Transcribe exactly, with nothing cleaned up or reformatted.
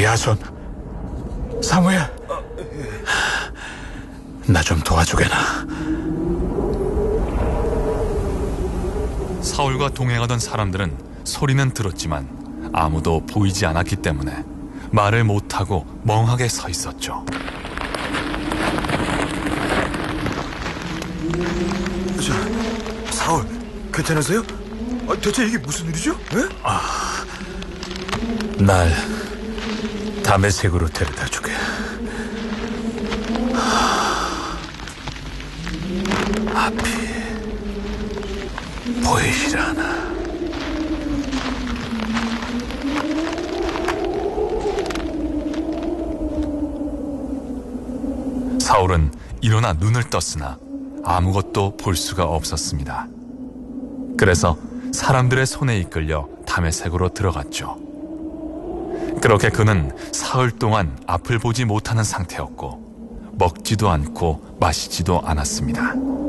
야손, 사무엘, 나 좀 도와주게나. 사울과 동행하던 사람들은 소리는 들었지만 아무도 보이지 않았기 때문에 말을 못하고 멍하게 서 있었죠. 저, 사울, 괜찮으세요? 아, 대체 이게 무슨 일이죠? 에? 아, 날 다메섹으로 데려다 주게. 앞이 보이질 않아. 사울은 일어나 눈을 떴으나 아무것도 볼 수가 없었습니다. 그래서 사람들의 손에 이끌려 다메섹으로 들어갔죠. 그렇게 그는 사흘 동안 앞을 보지 못하는 상태였고 먹지도 않고 마시지도 않았습니다.